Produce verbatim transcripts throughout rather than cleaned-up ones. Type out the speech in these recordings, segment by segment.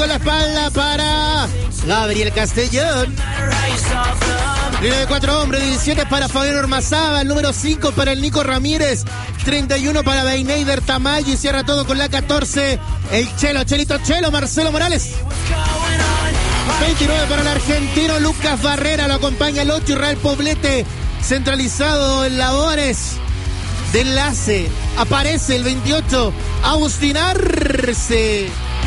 la espalda para Gabriel Castellón. Línea de cuatro hombres, diecisiete para Fabián Ormazábal, número cinco para el Nico Ramírez, treinta y uno para Beineider Tamayo y cierra todo con la catorce, el Chelo, Chelito Chelo, Marcelo Morales. veintinueve para el argentino Lucas Barrera, lo acompaña el ocho Israel Poblete, centralizado en labores de enlace. Aparece el veintiocho, Agustín Arce.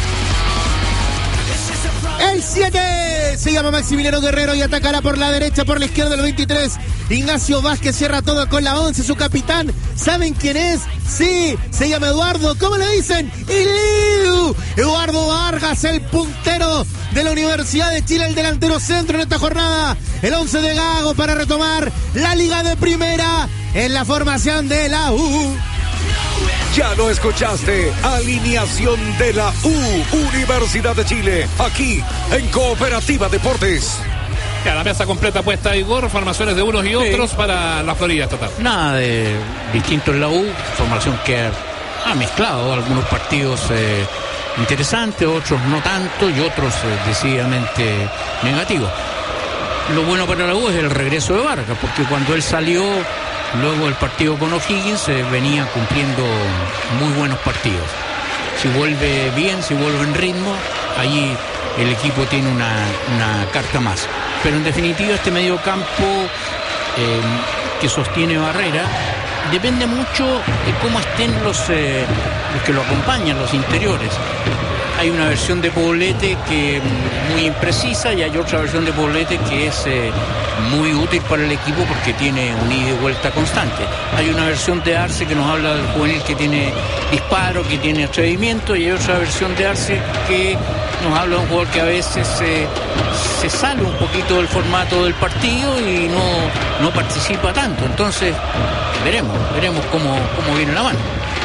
El siete se llama Maximiliano Guerrero y atacará por la derecha, por la izquierda el veintitrés. Ignacio Vázquez cierra todo con la once, su capitán. ¿Saben quién es? Sí, se llama Eduardo. ¿Cómo le dicen? Iliu. Eduardo Vargas, el puntero de la Universidad de Chile, el delantero centro en esta jornada. El once de Gago para retomar la Liga de Primera en la formación de la U. Ya lo escuchaste, alineación de la U, Universidad de Chile, aquí en Cooperativa Deportes. Ya, la mesa completa puesta, Igor, formaciones de unos y otros sí. Para la Florida esta tarde. Nada de distinto en la U, formación que ha mezclado algunos partidos eh, interesantes, otros no tanto y otros eh, decididamente negativos. Lo bueno para la U es el regreso de Vargas, porque cuando él salió, luego del partido con O'Higgins, eh, venía cumpliendo muy buenos partidos. Si vuelve bien, si vuelve en ritmo, allí el equipo tiene una, una carta más. Pero en definitiva este mediocampo eh, que sostiene Barrera depende mucho de cómo estén los, eh, los que lo acompañan, los interiores. Hay una versión de Poblete que es muy imprecisa y hay otra versión de Poblete que es eh, muy útil para el equipo porque tiene un ida y vuelta constante. Hay una versión de Arce que nos habla del juvenil que tiene disparo, que tiene atrevimiento, y hay otra versión de Arce que nos habla de un jugador que a veces eh, se sale un poquito del formato del partido y no, no participa tanto. Entonces veremos, veremos cómo, cómo viene la mano.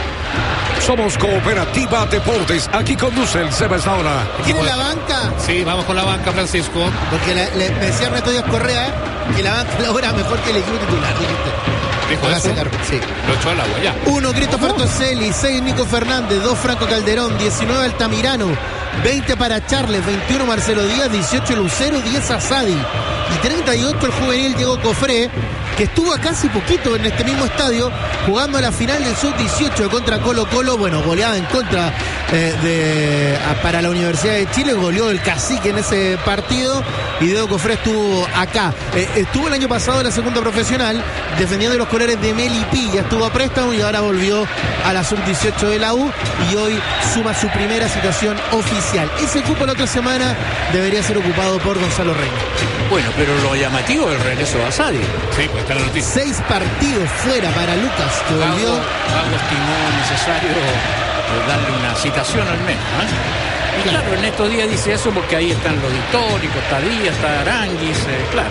Somos Cooperativa Deportes. Aquí conduce el Seba esta hora. ¿Tiene la banca? Sí, vamos con la banca, Francisco. Porque la, le, me decía Ernesto Díaz Correa que la banca labora mejor que el equipo titular. ¿Dijo eso? Sí. Lo echó al agua, ya. uno, Christopher Toselli. seis, Nico Fernández. dos, Franco Calderón. diecinueve, Altamirano. veinte para Charles. veintiuno, Marcelo Díaz. dieciocho, Lucero. diez, Asadi. Y treinta y ocho, el juvenil Diego Cofré, que estuvo casi poquito en este mismo estadio jugando la final del sub dieciocho contra Colo Colo. Bueno, goleada en contra eh, de a, para la Universidad de Chile, goleó el Cacique en ese partido y Diego Cofré estuvo acá. Eh, estuvo el año pasado en la segunda profesional defendiendo los colores de Melipilla, ya estuvo a préstamo y ahora volvió a la sub dieciocho de la U y hoy suma su primera situación oficial. Ese cupo la otra semana debería ser ocupado por Gonzalo Reina. Bueno, pero lo llamativo es el regreso de Asadi. Sí, pues está la noticia. Seis partidos fuera para Lucas, que volvió. Gago estimó necesario darle una citación al menos, ¿eh? Y claro, en estos días dice eso porque ahí están los históricos, está Díaz, está Aranguis, eh, claro.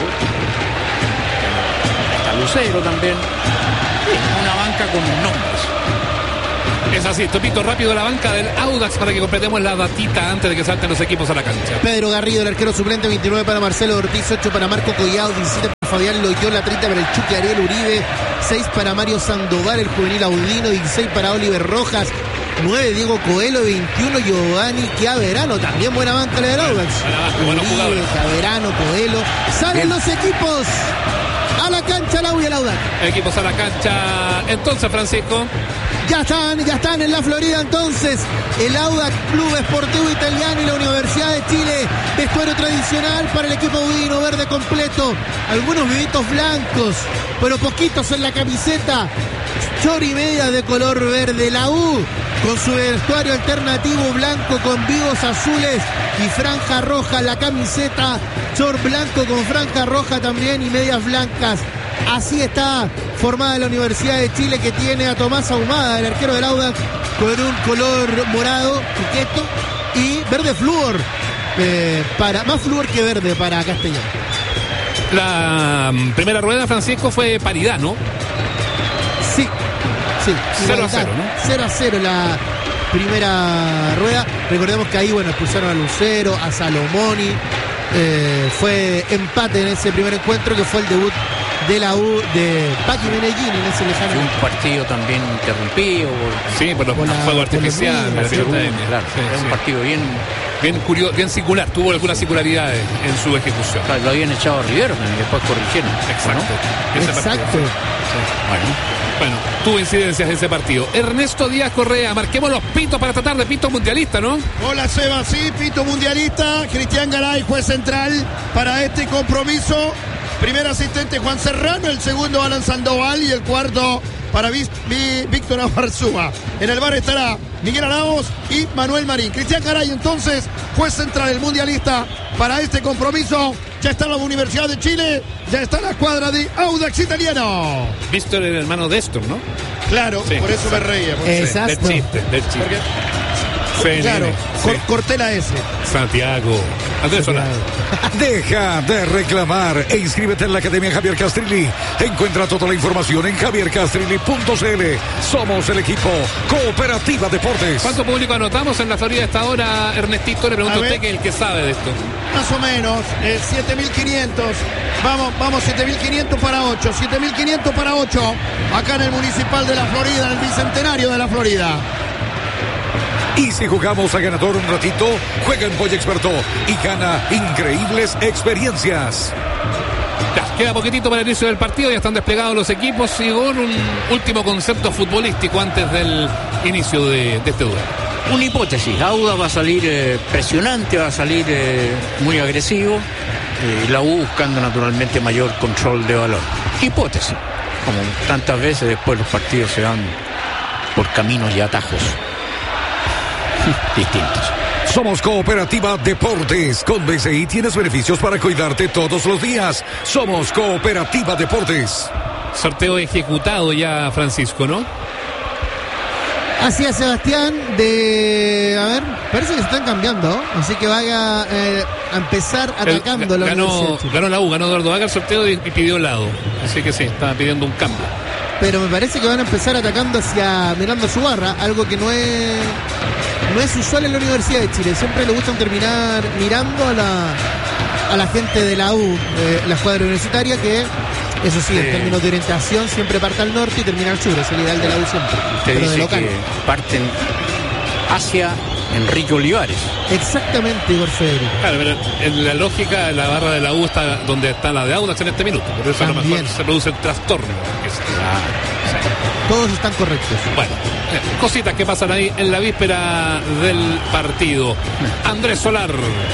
Está Lucero también. Sí, una banca con nombres. Es así, topito rápido la banca del Audax para que completemos la datita antes de que salten los equipos a la cancha. Pedro Garrido, el arquero suplente, veintinueve para Marcelo Ortiz, ocho para Marco Collado, diecisiete para Fabián Loyola, treinta para el Chucky Ariel Uribe, seis para Mario Sandoval, el juvenil Audino, dieciséis para Oliver Rojas, nueve Diego Coelho, veintiuno Giovanni Chiaverano, también buena banca la del Audax. Uribe, Chiaverano, Coelho, salen los equipos a la cancha, la U y el Audax. Equipos a la cancha, entonces, Francisco. Ya están, ya están en la Florida entonces el Audax Club Esportivo Italiano y la Universidad de Chile. Vestuario tradicional para el equipo budino, verde completo. Algunos vivitos blancos, pero poquitos en la camiseta. Chor y media de color verde. La U con su vestuario alternativo blanco con vivos azules y franja roja. La camiseta chor blanco con franja roja también y medias blancas. Así está formada la Universidad de Chile, que tiene a Tomás Ahumada, el arquero del Audax, con un color morado, coqueto, y verde flúor, eh, para, más flúor que verde para Castellón. La um, primera rueda, Francisco, fue paridad, ¿no? Sí, sí. cero a cero, ¿no? cero a cero la primera rueda. Recordemos que ahí, bueno, expulsaron a Lucero, a Salomoni. Eh, fue empate en ese primer encuentro, que fue el debut de la U de Paqui Menellín en ese lejano. Fue un partido también interrumpido por, sí, por los por fuegos artificiales. Claro, sí, es un sí, partido bien, bien curioso, bien singular, tuvo algunas singularidades en su ejecución. Claro, lo habían echado a Rivero y después corrigieron. Exacto. ¿no? Ese Exacto. partido. Sí. Bueno, bueno, tuvo incidencias ese partido. Ernesto Díaz Correa, marquemos los pitos para tratar de pito mundialista, ¿no? Hola Seba, sí, pito mundialista. Cristian Garay, juez central para este compromiso. Primer asistente Juan Serrano, el segundo Alan Sandoval y el cuarto para Ví- Ví- Víctor Abarzúa. En el bar estará Miguel Arauz y Manuel Marín. Cristian Garay entonces, juez central, el mundialista para este compromiso. Ya está la Universidad de Chile, ya está la escuadra de Audax Italiano. Víctor era el hermano de Estor, ¿no? Claro, Sí, por eso me exacto. reía. porque- Exacto. Del chiste, del chiste. porque- C N N, claro, sí. cor- corté la S. Santiago. Andrés Solá. Deja de reclamar e inscríbete en la Academia Javier Castrilli. Encuentra toda la información en javier castrilli punto c l. Somos el equipo Cooperativa Deportes. ¿Cuánto público anotamos en la Florida a esta hora, Ernestito? Le pregunto A a usted, ver. que es el que sabe de esto. Más o menos, eh, siete mil quinientos. Vamos, vamos, siete mil quinientos para ocho. siete mil quinientos para ocho. Acá en el Municipal de la Florida, en el Bicentenario de la Florida. Y si jugamos a ganador un ratito, juega en Polla Experto y gana increíbles experiencias. Ya, queda poquitito para el inicio del partido, ya están desplegados los equipos y con un último concepto futbolístico antes del inicio de, de este duelo. Una hipótesis, Auda va a salir eh, presionante, va a salir eh, muy agresivo, eh, la U buscando naturalmente mayor control de balón. Hipótesis, como tantas veces después los partidos se van por caminos y atajos distintos. Somos Cooperativa Deportes. Con B C I tienes beneficios para cuidarte todos los días. Somos Cooperativa Deportes. Sorteo ejecutado ya, Francisco, ¿no? Así es, Sebastián, de... A ver, parece que se están cambiando, así que vaya eh, a empezar atacando El- la ganó, Universidad de Chile. ganó la U, ganó Eduardo Vaga el sorteo y, y pidió lado. Así que sí, estaba pidiendo un cambio. Pero me parece que van a empezar atacando hacia mirando su barra, algo que no es no es usual en la Universidad de Chile. Siempre le gustan terminar mirando a la a la gente de la U, eh, la escuadra universitaria, que eso sí, en Sí. términos de orientación siempre parte al norte y termina al sur, es el ideal de la U siempre. Usted Pero de dice local. que parten hacia Enrique Olivares. Exactamente, Igor Federico. Claro, pero en la lógica, la barra de la U está donde está la de Audax en este minuto. Por eso a lo También. mejor se produce el trastorno. Que es- Todos están correctos. Bueno, eh, cositas que pasan ahí en la víspera del partido. Andrés Solar.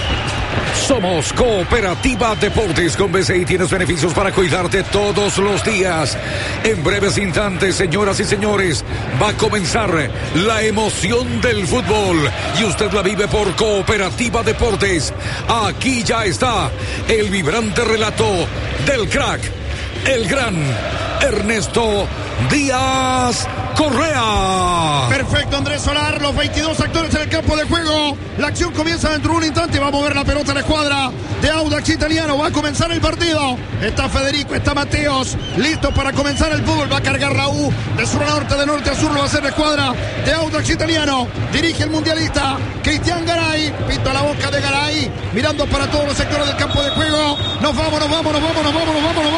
Somos Cooperativa Deportes. Con B C I tienes beneficios para cuidarte todos los días. En breves instantes, señoras y señores, va a comenzar la emoción del fútbol y usted la vive por Cooperativa Deportes. Aquí ya está el vibrante relato del crack, el gran Ernesto Díaz Correa. Perfecto, Andrés Solar, los veintidós actores en el campo de juego. La acción comienza dentro de un instante. Va a mover la pelota a la escuadra de Audax Italiano. Va a comenzar el partido. Está Federico, está Mateos, listos para comenzar el fútbol. Va a cargar la U de sur a norte, de norte a sur. Lo va a hacer la escuadra de Audax Italiano. Dirige el mundialista Cristian Garay. Pito a la boca de Garay, mirando para todos los sectores del campo de juego. Nos vamos, nos vamos, nos vamos, nos vamos, nos vamos. Nos vamos.